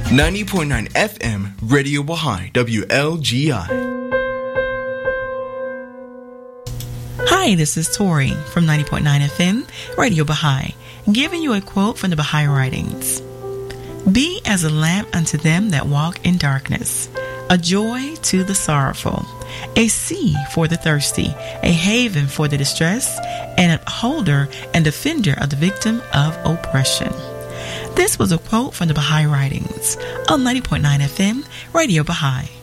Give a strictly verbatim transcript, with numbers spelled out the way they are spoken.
ninety point nine F M, Radio Baha'i, W L G I. Hi, this is Tori from ninety point nine F M, Radio Baha'i, giving you a quote from the Baha'i writings. Be as a lamp unto them that walk in darkness, a joy to the sorrowful, a sea for the thirsty, a haven for the distressed, and an upholder and defender of the victim of oppression. This was a quote from the Baha'i writings on ninety point nine F M, Radio Baha'i.